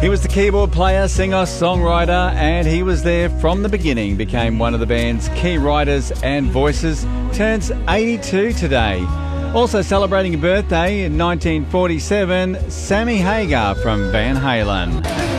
He was the keyboard player, singer, songwriter, and he was there from the beginning, became one of the band's key writers and voices, turns 82 today. Also celebrating a birthday in 1947, Sammy Hagar from Van Halen.